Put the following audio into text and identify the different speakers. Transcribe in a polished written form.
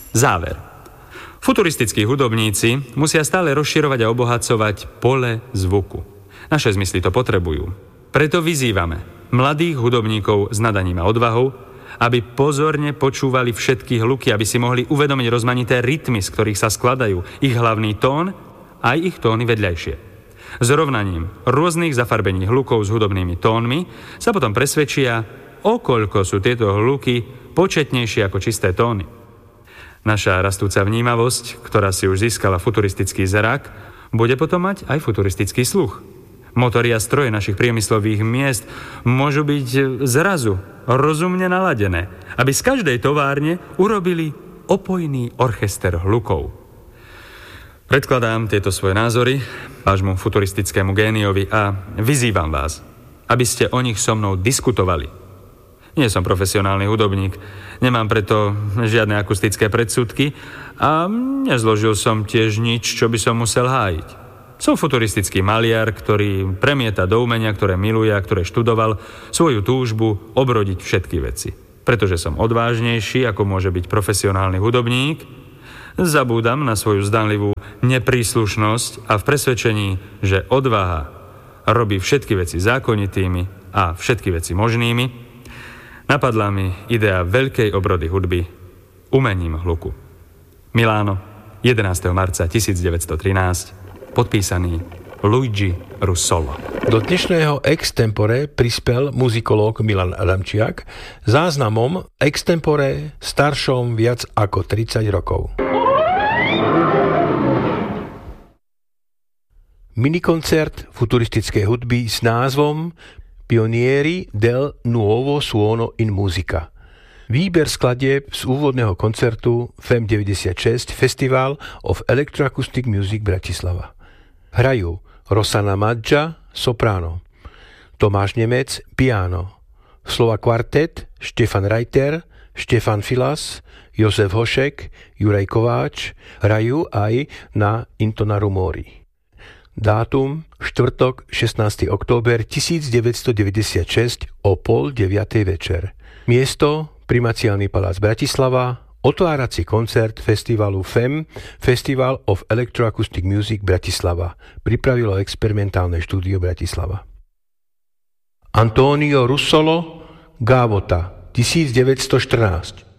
Speaker 1: Záver. Futuristickí hudobníci musia stále rozširovať a obohacovať pole zvuku. Naše zmysly to potrebujú. Preto vyzývame mladých hudobníkov s nadaním a odvahou, aby pozorne počúvali všetky hluky, aby si mohli uvedomiť rozmanité rytmy, z ktorých sa skladajú ich hlavný tón aj ich tóny vedľajšie. Zrovnaním rôznych zafarbení hlukov s hudobnými tónmi sa potom presvedčia, okoľko sú tieto hluky početnejšie ako čisté tóny. Naša rastúca vnímavosť, ktorá si už získala futuristický zrak, bude potom mať aj futuristický sluch. Motory a stroje našich priemyslových miest môžu byť zrazu rozumne naladené, aby z každej továrne urobili opojný orchester hlukov. Predkladám tieto svoje názory vášmu futuristickému géniovi a vyzývam vás, aby ste o nich so mnou diskutovali. Nie som profesionálny hudobník, nemám preto žiadne akustické predsudky a nezložil som tiež nič, čo by som musel hájiť. Som futuristický maliar, ktorý premieta do umenia, ktoré miluje a ktoré študoval, svoju túžbu obrodiť všetky veci. Pretože som odvážnejší, ako môže byť profesionálny hudobník, zabúdam na svoju zdanlivú nepríslušnosť a v presvedčení, že odvaha robí všetky veci zákonitými a všetky veci možnými, napadla mi idea veľkej obrody hudby umením hluku. Miláno, 11. marca 1913, podpísaný Luigi Russolo.
Speaker 2: Do dnešného extempore prispel muzikológ Milan Adamčiak záznamom extempore staršom viac ako 30 rokov. Minikoncert futuristickej hudby s názvom Pionieri del nuovo suono in musica. Výber skladieb z úvodného koncertu FEM 96 Festival of Electroacoustic Music Bratislava. Hrajú Rossana Maggia, soprano, Tomáš Nemec, piano, Slova kvartet, Štefan Reiter, Štefan Filas, Jozef Hošek, Juraj Kováč, hrajú aj na Intonaru Mori. Dátum štvrtok 16. október 1996 o 8:30 večer. Miesto Primaciálny palác Bratislava, otvárací koncert festivalu FEM, Festival of Electroacoustic Music Bratislava. Pripravilo experimentálne štúdio Bratislava. Antonio Russolo, Gávota, 1914.